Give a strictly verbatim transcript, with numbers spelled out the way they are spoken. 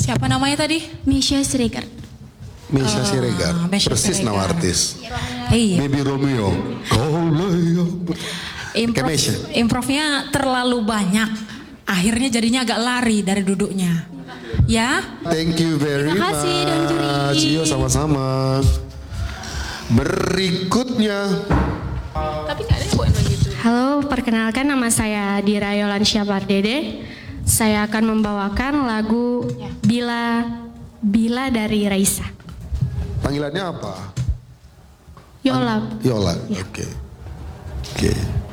Siapa namanya tadi? Misha Siregar. Misha Oh, Siregar, Misha persis Siregar. nama artis. Iya. Baby Romeo. Kau layak. Improv, Kemesia. improvnya terlalu banyak. Akhirnya jadinya agak lari dari duduknya. Ya. Thank you very Terima kasih, Don Juri. much. Iya, sama-sama. Berikutnya. Halo, perkenalkan nama saya Dira Yolansya Pardede. Saya akan membawakan lagu Bila Bila dari Raisa. Panggilannya apa? Yola. Yola. Ya. Oke. Oke.